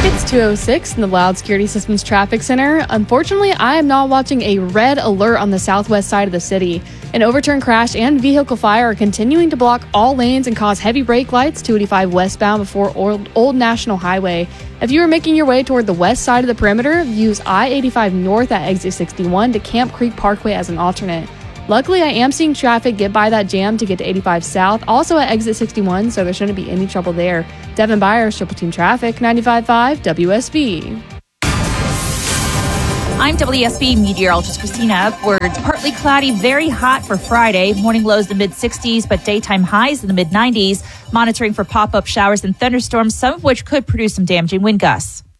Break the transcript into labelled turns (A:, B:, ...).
A: It's 2:06 in the Loud Security Systems Traffic Center. Unfortunately, I am not watching a red alert on the southwest side of the city. An overturned crash and vehicle fire are continuing to block all lanes and cause heavy brake lights 285 westbound before Old National Highway. If you are making your way toward the west side of the perimeter, use I-85 north at exit 61 to Camp Creek Parkway as an alternate. Luckily, I am seeing traffic get by that jam to get to 85 south, also at exit 61, so there shouldn't be any trouble there. Devin Byers, Triple Team Traffic, 95.5 WSB.
B: I'm WSB meteorologist Christina Upwards. Partly cloudy, very hot for Friday. Morning lows in the mid-60s, but daytime highs in the mid-90s. Monitoring for pop-up showers and thunderstorms, some of which could produce some damaging wind gusts.